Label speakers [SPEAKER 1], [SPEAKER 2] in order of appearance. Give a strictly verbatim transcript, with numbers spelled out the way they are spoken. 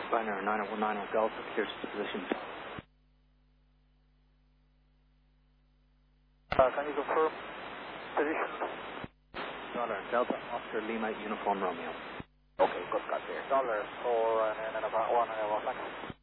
[SPEAKER 1] Binary nine one nine Delta, here's position.
[SPEAKER 2] Uh, can you confirm position?
[SPEAKER 1] Dollar Delta, Oscar Lima, Uniform Romeo.
[SPEAKER 2] Okay, good cut there. Dollar for uh, and about one and a half.